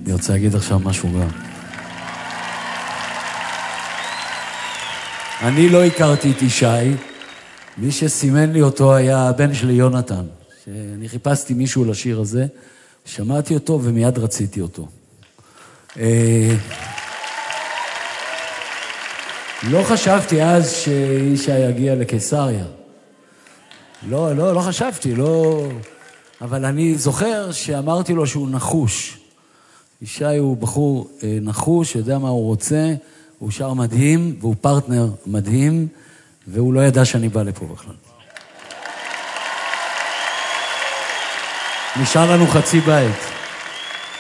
אני רוצה להגיד עכשיו משהו גם. אני לא הכרתי את ישי, מי שסימן לי אותו היה הבן שלי יונתן, שאני חיפשתי מישהו לשיר הזה, שמעתי אותו ומיד רציתי אותו. לא חשבתי אז שישי יגיע לקיסריה. לא חשבתי, לא... אבל אני זוכר שאמרתי לו שהוא נחוש. ישי הוא בחור נחוש, יודע מה הוא רוצה, הוא שר מדהים, והוא פרטנר מדהים, והוא לא ידע שאני בא לפה בכלל. נשאר לנו חצי בית.